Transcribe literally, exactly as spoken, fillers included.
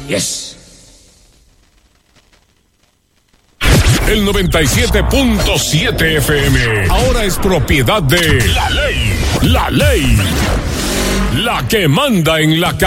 Yes. El noventa y siete punto siete F M ahora es propiedad de La Ley. La Ley. La que manda en la calle.